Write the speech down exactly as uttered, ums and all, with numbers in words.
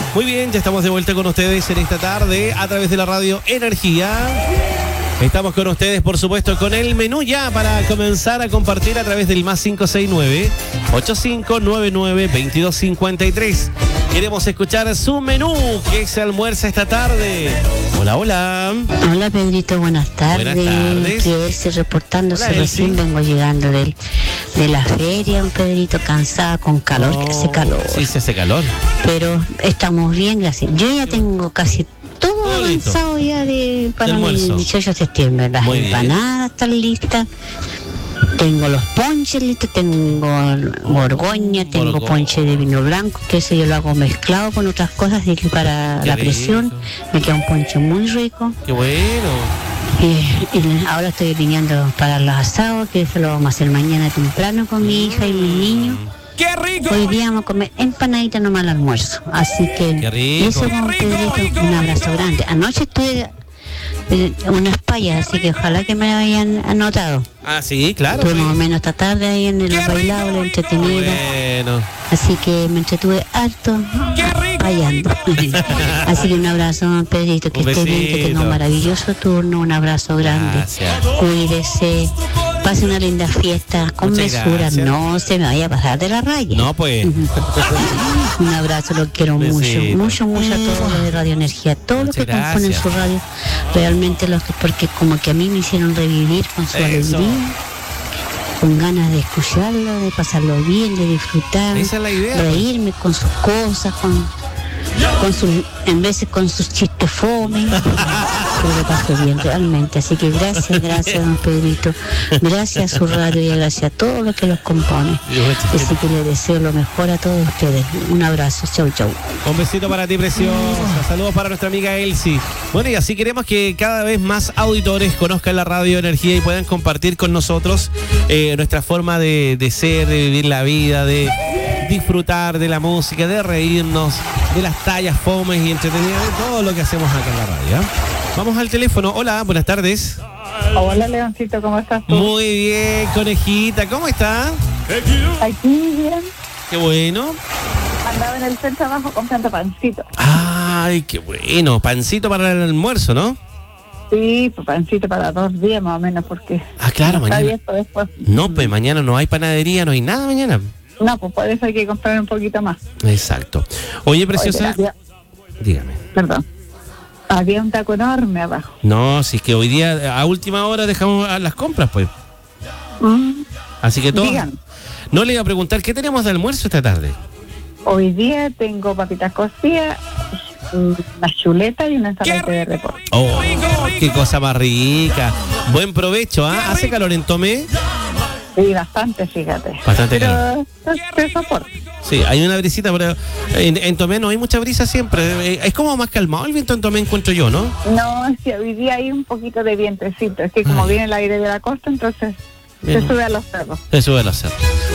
Muy bien, ya estamos de vuelta con ustedes en esta tarde a través de la radio Energía. Estamos con ustedes, por supuesto, con el menú ya para comenzar a compartir a través del más cinco seis nueve, ocho cinco nueve nueve, dos dos cinco tres. Queremos escuchar su menú, que se almuerza esta tarde. Hola, hola. Hola, Pedrito, buenas tardes. Buenas tardes. Que es reportándose, Hola, recién Elsie. vengo llegando del, de la feria, un Pedrito cansada, con calor, No, que hace calor. Sí, se hace calor. Pero estamos bien, gracias. Yo ya tengo casi todo Todo listo. avanzado ya de, para De el almuerzo. dieciocho de septiembre. Las Muy bien. empanadas están listas. Tengo los ponches listos, tengo borgoña, tengo Borgoña. ponche de vino blanco, que eso yo lo hago mezclado con otras cosas, así que para Qué la rico. presión me queda un ponche muy rico. Qué bueno. Eh, y ahora estoy alineando para los asados, que eso lo vamos a hacer mañana temprano con mi hija y mi niño. ¡Qué rico! Hoy día vamos a comer empanadita nomás al almuerzo. Así que Qué rico. eso con Pedrito, un abrazo grande. Anoche estuve en unas payas, así que ojalá que me hayan anotado. Ah, sí, claro. Estuve más o menos esta tarde ahí en el bailado, la entretenida. Bueno. Así que me entretuve harto fallando. Así que un abrazo, Pedrito, que Un esté bien, que tenga besito. un maravilloso turno, un abrazo grande. Gracias. Cuídese, pase una linda fiesta, con Muchas mesura, gracias. no se me vaya a pasar de la raya. No, pues. Un abrazo, lo quiero Besito. mucho, mucho, mucho a todos los de Radio Energía, todos los que Muchas componen gracias. su radio, realmente los que, porque como que a mí me hicieron revivir con su Eso. alegría, con ganas de escucharlo, de pasarlo bien, de disfrutar, Esa es la idea. reírme con sus cosas, con, con sus, en veces con sus chistes fome, pero lo paso bien realmente. Así que gracias, gracias, don Pedrito, gracias a su radio y gracias a todos los que los componen. Así que le deseo lo mejor a todos ustedes. Un abrazo, chau, chau. Un besito para ti, preciosa. Saludos para nuestra amiga Elsie. Bueno, y así queremos que cada vez más auditores conozcan la radio Energía y puedan compartir con nosotros eh, nuestra forma de, de ser, de vivir la vida, de disfrutar de la música, de reírnos, de las tallas fomes y entretenidas, de todo lo que hacemos acá en la radio. ¿eh? Vamos al teléfono. Hola, buenas tardes. Hola, Leoncito, ¿cómo estás tú? Muy bien, conejita. ¿Cómo está? Aquí bien, Qué bueno. andaba en el centro abajo comprando pancito. Ay, qué bueno. Pancito para el almuerzo, ¿no? Sí, pues pancito para dos días más o menos, porque Ah, claro, no está mañana. abierto después. No, pues mañana no hay panadería, no hay nada mañana. No, pues por eso hay que comprar un poquito más. Exacto. Oye, preciosa, Oye, había- dígame. perdón. Había un taco enorme abajo. No, si es que hoy día a última hora dejamos a las compras, pues. Mm, Así que todo. Digan, No le iba a preguntar qué tenemos de almuerzo esta tarde. hoy día tengo papitas cocidas, mm, una chuleta y una ensalada de repollo. Oh, qué cosa más rica. Buen provecho, ¿ah? ¿Hace calor en Tomé? Sí, bastante, fíjate. Bastante Pero se- se soporta. Sí, hay una brisita, pero en, en Tomé no hay mucha brisa siempre. Eh, Es como más calmado el viento en Tomé, encuentro yo, ¿no? No, es que hoy día hay un poquito de vientecito. Es que como Ay. viene el aire de la costa, entonces Bien. se sube a los cerros. Se sube la cerro.